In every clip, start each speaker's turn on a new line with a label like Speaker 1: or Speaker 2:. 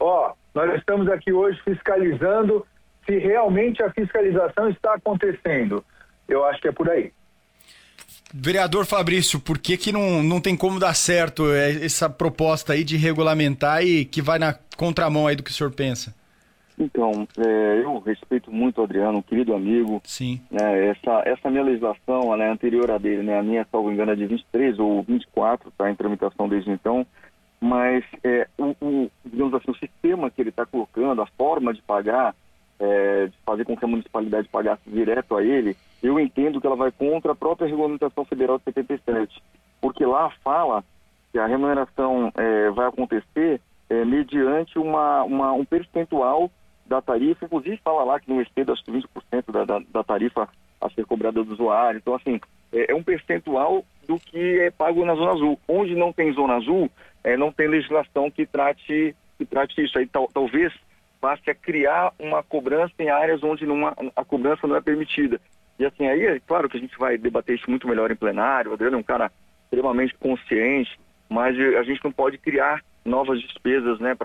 Speaker 1: nós estamos aqui hoje fiscalizando se realmente a fiscalização está acontecendo. Eu acho que é por aí.
Speaker 2: Vereador Fabrício, por que não tem como dar certo essa proposta aí de regulamentar e que vai na contramão aí do que o senhor pensa?
Speaker 3: Então, eu respeito muito o Adriano, um querido amigo.
Speaker 2: Sim.
Speaker 3: Essa minha legislação, ela é anterior à dele, né? A minha, salvo engano, é de 23 ou 24, está em tramitação desde então. Mas, digamos assim, o sistema que ele está colocando, a forma de pagar, de fazer com que a municipalidade pagasse direto a ele, eu entendo que ela vai contra a própria regulamentação federal de 77. Porque lá fala que a remuneração vai acontecer mediante um percentual da tarifa, inclusive fala lá que não exceda acho que 20% da tarifa a ser cobrada do usuário. Então, assim, é um percentual do que é pago na Zona Azul. Onde não tem Zona Azul, não tem legislação que trate isso. Aí talvez baste a criar uma cobrança em áreas onde a cobrança não é permitida. E assim, aí é claro que a gente vai debater isso muito melhor em plenário. O Adriano é um cara extremamente consciente, mas a gente não pode criar novas despesas, né,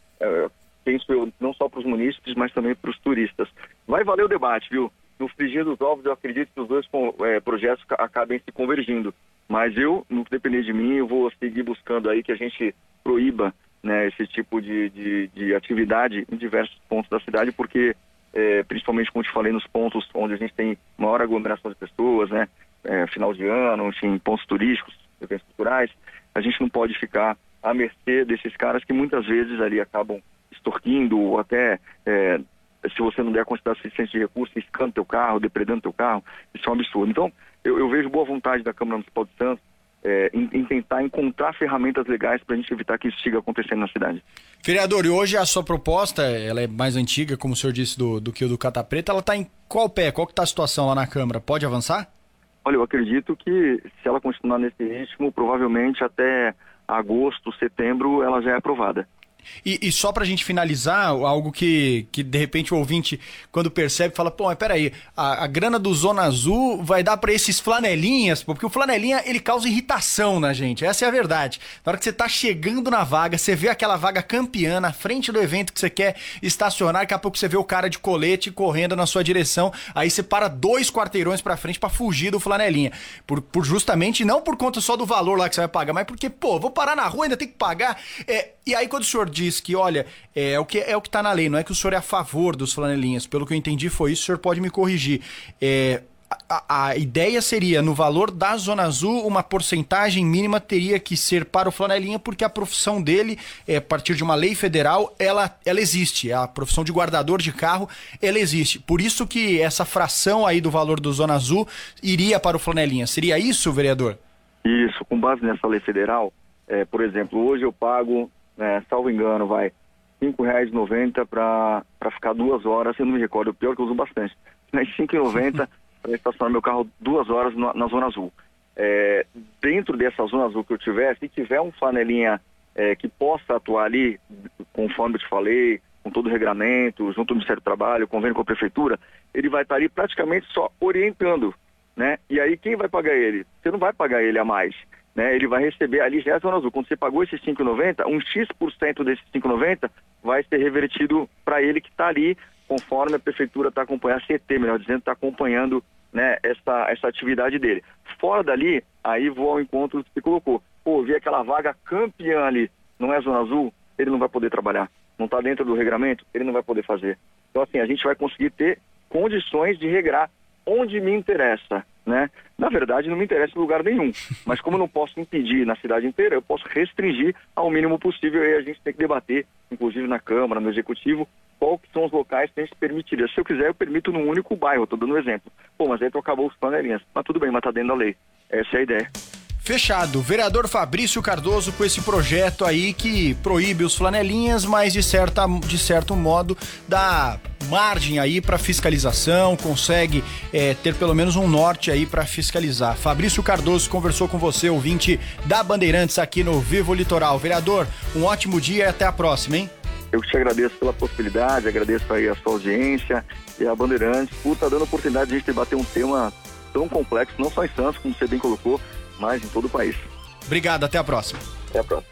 Speaker 3: penso eu, não só para os munícipes, mas também para os turistas. Vai valer o debate, viu? No frigir dos ovos, eu acredito que os dois projetos acabem se convergindo. Mas no que depender de mim, eu vou seguir buscando aí que a gente proíba, né, esse tipo de atividade em diversos pontos da cidade, porque, principalmente, como te falei, nos pontos onde a gente tem maior aglomeração de pessoas, né, final de ano, enfim, pontos turísticos, eventos culturais, a gente não pode ficar à mercê desses caras que muitas vezes ali acabam extorquindo ou até, se você não der a quantidade suficiente de recursos, riscando teu carro, depredando teu carro. Isso é um absurdo. Então, eu vejo boa vontade da Câmara Municipal de Santos em tentar encontrar ferramentas legais para a gente evitar que isso siga acontecendo na cidade.
Speaker 2: Vereador, e hoje a sua proposta, ela é mais antiga, como o senhor disse, do que o do Cata Preta, ela está em qual pé? Qual que está a situação lá na Câmara? Pode avançar?
Speaker 3: Olha, eu acredito que se ela continuar nesse ritmo, provavelmente até agosto, setembro, ela já é aprovada.
Speaker 2: E só pra gente finalizar, algo que de repente o ouvinte, quando percebe, fala, pô, mas peraí, a grana do Zona Azul vai dar pra esses flanelinhas, porque o flanelinha, ele causa irritação na gente, essa é a verdade. Na hora que você tá chegando na vaga, você vê aquela vaga campeã na frente do evento que você quer estacionar, daqui a pouco você vê o cara de colete correndo na sua direção, aí você para 2 quarteirões pra frente pra fugir do flanelinha. Por justamente, não por conta só do valor lá que você vai pagar, mas porque, pô, vou parar na rua, ainda tem que pagar. E aí quando o senhor diz que, olha, é o que tá na lei, não é que o senhor é a favor dos flanelinhas, pelo que eu entendi foi isso, o senhor pode me corrigir. A ideia seria, no valor da Zona Azul, uma porcentagem mínima teria que ser para o flanelinha, porque a profissão dele, a partir de uma lei federal, ela existe, a profissão de guardador de carro, ela existe. Por isso que essa fração aí do valor do Zona Azul iria para o flanelinha. Seria isso, vereador?
Speaker 3: Isso, com base nessa lei federal, por exemplo, hoje eu pago, salvo engano, vai R$5,90 para ficar 2 horas, eu não me recordo, o pior que eu uso bastante, mas R$5,90 para estacionar meu carro 2 horas na Zona Azul. Dentro dessa Zona Azul que eu tiver, se tiver um flanelinha que possa atuar ali, conforme eu te falei, com todo o regramento, junto ao Ministério do Trabalho, convênio com a Prefeitura, ele vai estar ali praticamente só orientando, né? E aí quem vai pagar ele? Você não vai pagar ele a mais, né? Ele vai receber ali já a Zona Azul. Quando você pagou esses R$5,90, um X% desses R$5,90 vai ser revertido para ele que está ali, conforme a Prefeitura está acompanhando, a CT, melhor dizendo, está acompanhando, né, essa atividade dele. Fora dali, aí vou ao encontro do que você colocou. Pô, vi aquela vaga campeã ali, não é Zona Azul, ele não vai poder trabalhar. Não está dentro do regramento, ele não vai poder fazer. Então, assim, a gente vai conseguir ter condições de regrar onde me interessa, né? Na verdade, não me interessa em lugar nenhum. Mas como eu não posso impedir na cidade inteira, eu posso restringir ao mínimo possível. E aí a gente tem que debater, inclusive na Câmara, no Executivo, qual que são os locais que a gente permitiria. Se eu quiser, eu permito num único bairro, estou dando um exemplo. Pô, mas aí tu acabou os flanelinhas. Mas tudo bem, mas tá dentro da lei. Essa é a ideia.
Speaker 2: Fechado. Vereador Fabrício Cardoso com esse projeto aí que proíbe os flanelinhas, mas de certo modo dá margem aí para fiscalização, consegue ter pelo menos um norte aí para fiscalizar. Fabrício Cardoso conversou com você, ouvinte da Bandeirantes aqui no Vivo Litoral. Vereador, um ótimo dia e até a próxima, hein?
Speaker 3: Eu te agradeço pela possibilidade, agradeço aí a sua audiência e a Bandeirantes por estar dando a oportunidade de a gente debater um tema tão complexo, não só em Santos, como você bem colocou, mas em todo o país.
Speaker 2: Obrigado, até a próxima.
Speaker 3: Até a próxima.